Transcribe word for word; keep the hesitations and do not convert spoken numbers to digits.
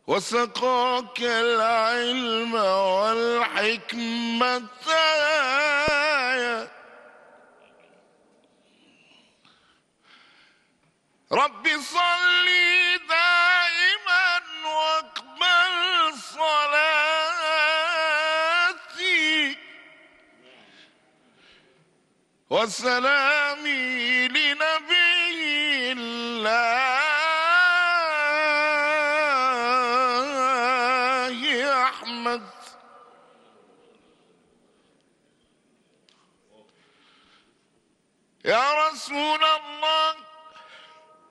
وسقاك العلم والحكمة رب صل دائما واقبل صلاتي وسلامي لنبي الله أحمد. يا رسول الله